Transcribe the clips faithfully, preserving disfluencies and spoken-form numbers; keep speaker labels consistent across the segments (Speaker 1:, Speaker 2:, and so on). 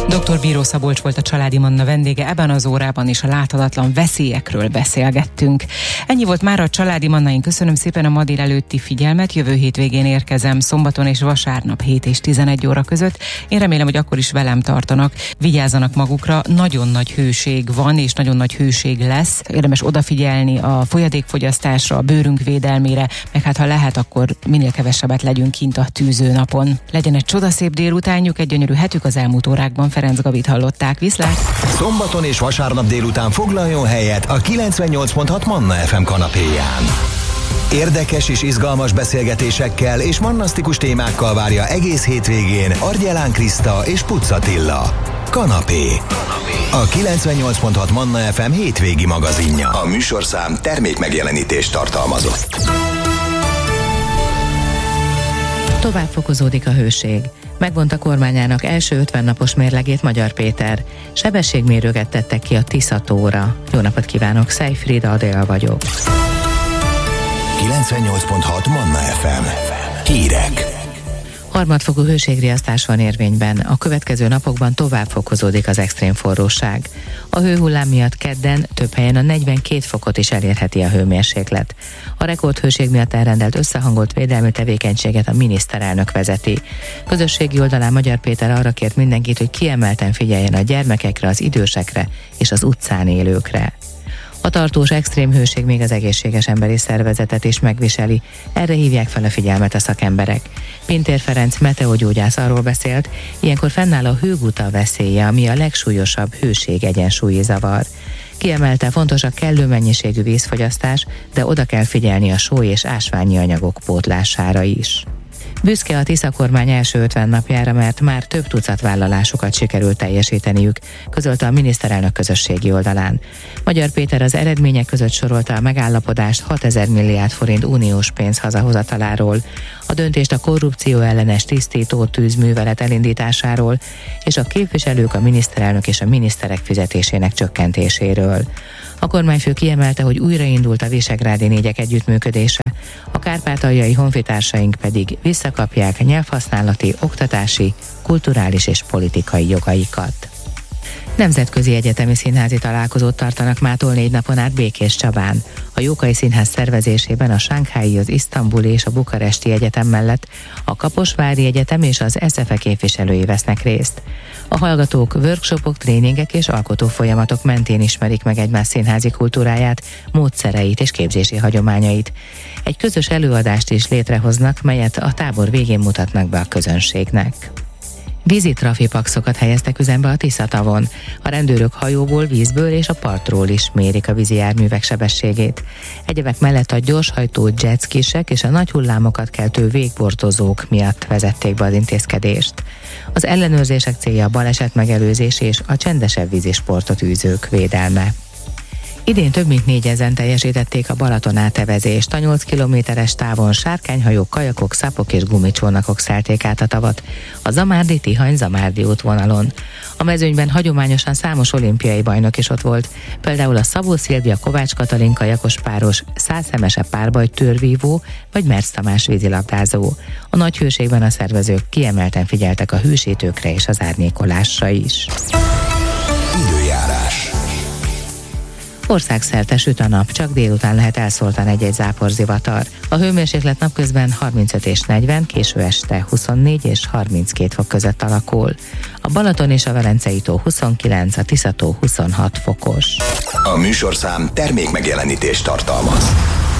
Speaker 1: doktor Bíró Szabolcs volt a Családi Manna vendége, ebben az órában is a láthatatlan veszélyekről beszélgettünk. Ennyi volt már a Családi Manna, én köszönöm szépen a ma délelőtti figyelmet, jövő hétvégén érkezem szombaton és vasárnap hét és tizenegy óra között. Én remélem, hogy akkor is velem tartanak, vigyázzanak magukra, nagyon nagy hőség van és nagyon nagy hőség lesz, érdemes odafigyelni a folyadékfogyasztásra, a bőrünk védelmére, meg hát ha lehet, akkor minél kevesebbet legyünk kint a tűzőnapon. Legyen egy csodaszép délutánjuk, egy gyönyörű hetük, az elmúlt órákban Ferenc Gabit hallották. Viszlát!
Speaker 2: Szombaton és vasárnap délután foglaljon helyet a kilencvennyolc pont hat Manna ef em kanapéján. Érdekes és izgalmas beszélgetésekkel és mannasztikus témákkal várja egész hétvégén Argyelán Kriszta és Pucz Attila. Kanapé. A kilencvennyolc pont hat Manna ef em hétvégi magazinja. A műsorszám termékmegjelenítést tartalmazott.
Speaker 3: Tovább fokozódik a hőség. Megvonta kormányának első ötven napos mérlegét Magyar Péter. Sebességmérőket tettek ki a Tisza-tóra. Jó napot kívánok, Szejfried Adél vagyok.
Speaker 2: kilencvennyolc pont hat Manna ef em. Hírek.
Speaker 3: Harmadfokú hőségriasztás van érvényben. A következő napokban tovább fokozódik az extrém forróság. A hőhullám miatt kedden több helyen a negyvenkét fokot is elérheti a hőmérséklet. A rekordhőség miatt elrendelt összehangolt védelmi tevékenységet a miniszterelnök vezeti. Közösségi oldalán Magyar Péter arra kért mindenkit, hogy kiemelten figyeljen a gyermekekre, az idősekre és az utcán élőkre. A tartós extrém hőség még az egészséges emberi szervezetet is megviseli, erre hívják fel a figyelmet a szakemberek. Pintér Ferenc meteogyógyász arról beszélt, ilyenkor fennáll a hőguta veszélye, ami a legsúlyosabb hőség egyensúlyi zavar. Kiemelte, fontos a kellő mennyiségű vízfogyasztás, de oda kell figyelni a só és ásványi anyagok pótlására is. Büszke a Tisza kormány első ötven napjára, mert már több tucat vállalásukat sikerült teljesíteniük, közölte a miniszterelnök közösségi oldalán. Magyar Péter az eredmények között sorolta a megállapodást hatezer milliárd forint uniós pénz hazahozataláról, a döntést a korrupció ellenes tisztító tűzművelet elindításáról, és a képviselők, a miniszterelnök és a miniszterek fizetésének csökkentéséről. A kormányfő kiemelte, hogy újraindult a visegrádi négyek együttműködése, a kárpátaljai honfitársaink pedig visszakapják nyelvhasználati, oktatási, kulturális és politikai jogaikat. Nemzetközi egyetemi színházi találkozót tartanak mától négy napon át Békés Csabán. A Jókai Színház szervezésében a Sánghái, az Isztambuli és a Bukaresti Egyetem mellett a Kaposvári Egyetem és az es ef e képviselői vesznek részt. A hallgatók workshopok, tréningek és alkotó folyamatok mentén ismerik meg egymás színházi kultúráját, módszereit és képzési hagyományait. Egy közös előadást is létrehoznak, melyet a tábor végén mutatnak be a közönségnek. Vízi trafipaxokat helyeztek üzembe a Tisza-tavon. A rendőrök hajóból, vízből és a partról is mérik a vízi járművek sebességét. Egyebek mellett a gyorshajtó jetskisek és a nagy hullámokat keltő végbordozók miatt vezették be az intézkedést. Az ellenőrzések célja a baleset megelőzés és a csendesebb vízisportot űzők védelme. Idén több mint négyezren teljesítették a Balaton átevezést. A nyolc kilométeres távon sárkányhajók, kajakok, szapok és gumicsónakok szelték át a tavat a Zamárdi-Tihany-Zamárdi útvonalon. A mezőnyben hagyományosan számos olimpiai bajnok is ott volt, például a Szabó Szilvia Kovács Katalin kajakos páros, Százszemese párbaj törvívó vagy Merc Tamás vízilabdázó. A nagy hőségben a szervezők kiemelten figyeltek a hősítőkre és az árnyékolásra is.
Speaker 2: Időjárás.
Speaker 3: Országszerte süt a nap, csak délután lehet elszórtan egy-egy záporzivatar. A hőmérséklet napközben harmincöt és negyven, késő este huszonnégy és harminckét fok között alakul. A Balaton és a Velencei tó huszonkilenc, a Tisza-tó huszonhat fokos.
Speaker 2: A műsorszám termékmegjelenítést tartalmaz.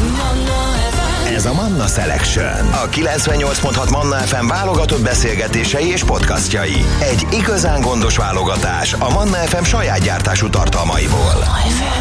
Speaker 2: Ez a Manna Selection. A kilencvennyolc pont hat Manna ef em válogatott beszélgetései és podcastjai. Egy igazán gondos válogatás a Manna ef em saját gyártású tartalmaiból.